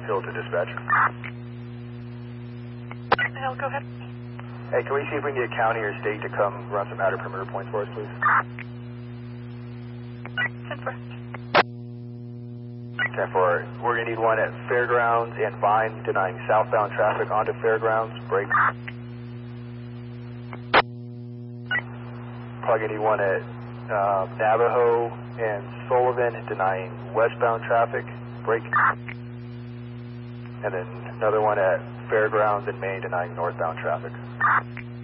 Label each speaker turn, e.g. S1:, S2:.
S1: Hill to dispatch.
S2: Hill, go ahead.
S1: Hey, can we see if we can get county or state to come run some outer perimeter points for us, please?
S2: 10-4.
S1: 10-4. We're going to need one at Fairgrounds and Vine, denying southbound traffic onto Fairgrounds. Break. Probably going to need one at Navajo and Sullivan, denying westbound traffic. Break. And then another one at Fairgrounds and Main, denying northbound traffic.